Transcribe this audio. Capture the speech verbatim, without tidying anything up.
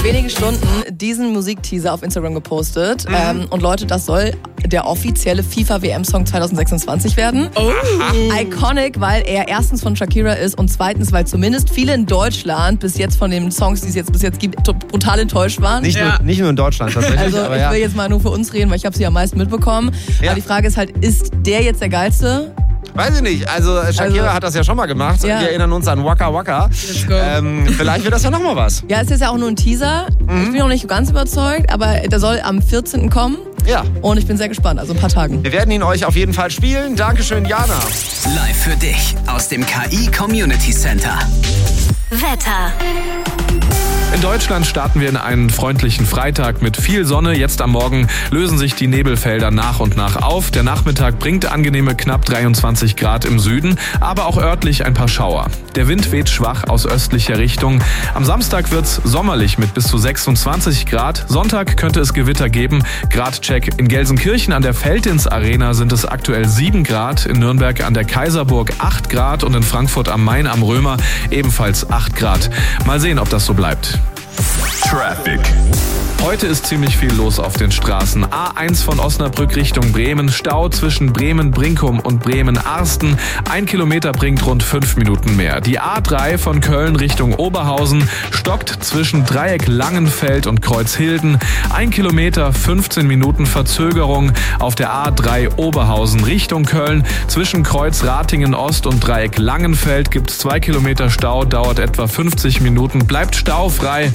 vor wenigen Stunden diesen Musikteaser auf Instagram gepostet. Mhm. Ähm, und Leute, das soll der offizielle FIFA-W M-Song zwanzig sechsundzwanzig werden. Oh. Iconic, weil er erstens von Shakira ist und zweitens, weil zumindest viele in Deutschland bis jetzt von den Songs, die es jetzt bis jetzt gibt, brutal enttäuscht waren. Nicht, ja. nur, nicht nur in Deutschland tatsächlich. Also aber ich ja. will jetzt mal nur für uns reden, weil ich habe sie am meisten mitbekommen. Ja. Aber die Frage ist halt, ist der jetzt der geilste? Weiß ich nicht. Also Shakira Also, hat das ja schon mal gemacht. ja. Wir erinnern uns an Waka Waka. Let's go. Ähm, vielleicht wird das ja nochmal was. Ja, es ist ja auch nur ein Teaser. Mhm. Ich bin noch nicht ganz überzeugt, aber der soll am vierzehnten kommen. Ja. Und ich bin sehr gespannt, also ein paar Tagen. Wir werden ihn euch auf jeden Fall spielen. Dankeschön, Jana. Live für dich aus dem K I Community Center. Wetter. In Deutschland starten wir in einen freundlichen Freitag mit viel Sonne. Jetzt am Morgen lösen sich die Nebelfelder nach und nach auf. Der Nachmittag bringt angenehme knapp dreiundzwanzig Grad im Süden, aber auch örtlich ein paar Schauer. Der Wind weht schwach aus östlicher Richtung. Am Samstag wird's sommerlich mit bis zu sechsundzwanzig Grad. Sonntag könnte es Gewitter geben. Gradcheck: in Gelsenkirchen an der Feldins Arena sind es aktuell sieben Grad, in Nürnberg an der Kaiserburg acht Grad und in Frankfurt am Main am Römer ebenfalls acht Grad. Mal sehen, ob das so bleibt. Traffic. Heute ist ziemlich viel los auf den Straßen. A eins von Osnabrück Richtung Bremen. Stau zwischen Bremen-Brinkum und Bremen-Arsten. Ein Kilometer bringt rund fünf Minuten mehr. Die A drei von Köln Richtung Oberhausen stockt zwischen Dreieck Langenfeld und Kreuzhilden. Ein Kilometer, fünfzehn Minuten Verzögerung. Auf der A drei Oberhausen Richtung Köln. Zwischen Kreuz Ratingen Ost und Dreieck Langenfeld gibt es zwei Kilometer Stau. Dauert etwa fünfzig Minuten. Bleibt staufrei.